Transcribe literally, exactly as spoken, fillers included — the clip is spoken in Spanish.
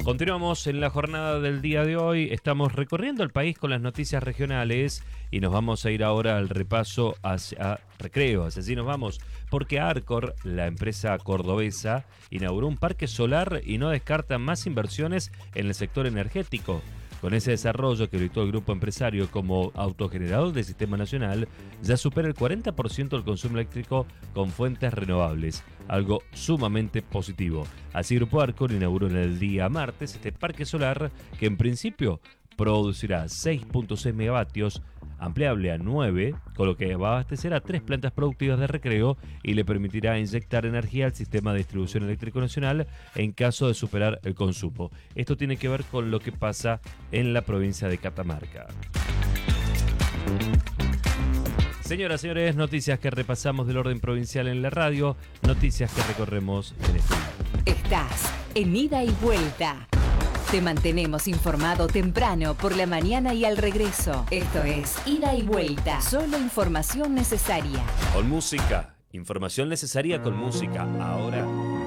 Continuamos en la jornada del día de hoy. Estamos recorriendo el país con las noticias regionales y nos vamos a ir ahora al repaso hacia Recreo. Hacia allí nos vamos porque Arcor, la empresa cordobesa, inauguró un parque solar y no descarta más inversiones en el sector energético. Con ese desarrollo que habilitó el grupo empresario como autogenerador del sistema nacional, ya supera el cuarenta por ciento del consumo eléctrico con fuentes renovables, algo sumamente positivo. Así Grupo Arcor inauguró en el día martes este parque solar que en principio producirá seis punto seis megavatios, ampliable a nueve, con lo que va a abastecer a tres plantas productivas de Recreo y le permitirá inyectar energía al sistema de distribución eléctrico nacional en caso de superar el consumo. Esto tiene que ver con lo que pasa en la provincia de Catamarca. Señoras y señores, noticias que repasamos del orden provincial en la radio, noticias que recorremos en este video. Estás en Ida y Vuelta. Te mantenemos informado temprano, por la mañana y al regreso. Esto es Ida y Vuelta. Solo información necesaria. Con música. Información necesaria con música. Ahora.